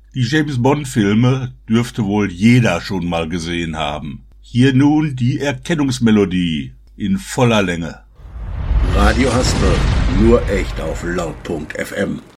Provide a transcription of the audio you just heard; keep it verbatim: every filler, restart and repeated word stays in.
Die James-Bond-Filme dürfte wohl jeder schon mal gesehen haben. Hier nun die Erkennungsmelodie in voller Länge. Radio Hasper, nur echt auf Lautpunkt F M.